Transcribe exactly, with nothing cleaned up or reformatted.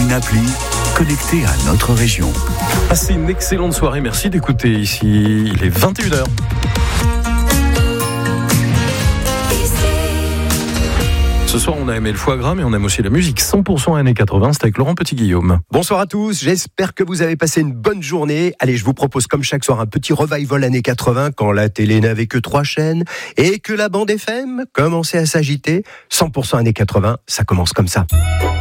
une appli connectée à notre région. Passez une excellente soirée, merci d'écouter ici, il est vingt et une heures. Ce soir, on a aimé le foie gras, mais on aime aussi la musique. cent pour cent années quatre-vingts, c'est avec Laurent Petit-Guillaume. Bonsoir à tous, j'espère que vous avez passé une bonne journée. Allez, je vous propose comme chaque soir un petit revival années quatre-vingts, quand la télé n'avait que trois chaînes et que la bande F M commençait à s'agiter. cent pour cent années quatre-vingts, ça commence comme ça.